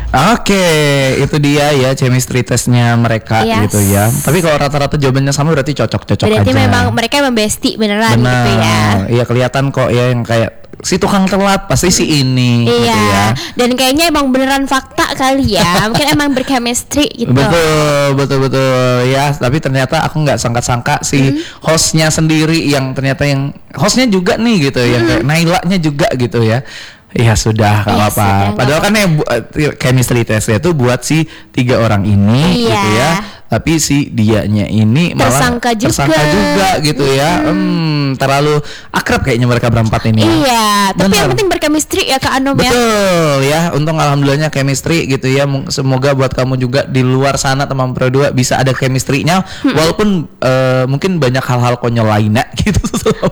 Oke, itu dia ya chemistry testnya mereka Yes. gitu ya. Tapi kalau rata-rata jawabannya sama berarti cocok-cocok Berarti aja. memang mereka emang bestie beneran Benar. gitu ya. Iya kelihatan kok ya yang kayak si tukang telat pasti si ini gitu ya. Iya, dan kayaknya emang beneran fakta kali ya. Mungkin emang berchemistry gitu. Betul ya. Tapi ternyata aku nggak sangka-sangka si hostnya sendiri yang ternyata yang hostnya juga nih gitu, yang kayak Nailanya juga gitu ya. Ya sudah, nggak Ya apa-apa. sudah, Padahal kan yang chemistry testnya itu buat si 3 orang ini Iya. gitu ya. Tapi si dianya ini malah Tersangka juga gitu ya. Terlalu akrab kayaknya mereka berempat ini. Iya, tapi yang Benar. penting berchemistry ya Kak Anom ya. Betul ya, untung alhamdulillahnya chemistry gitu ya. Semoga buat kamu juga di luar sana teman Pro 2 bisa ada chemistry-nya walaupun mungkin banyak hal-hal konyol lainnya gitu.